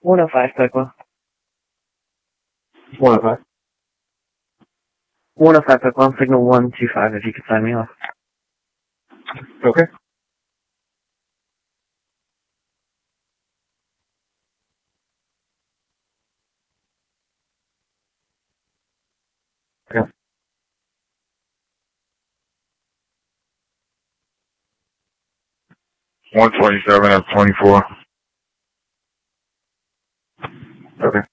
105, Pickle. 105. 105, Pickle. I'm signal 125 if you could sign me off. Okay. Okay. 127 F24. Okay.